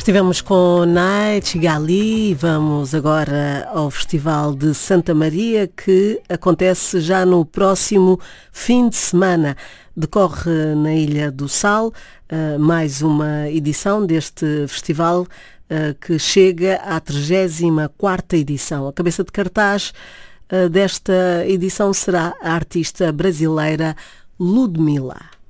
Estivemos com Night Gali, vamos agora ao Festival de Santa Maria, que acontece já no próximo fim de semana. Decorre na Ilha do Sal, mais uma edição deste festival que chega à 34ª edição. A cabeça de cartaz desta edição será a artista brasileira Ludmilla.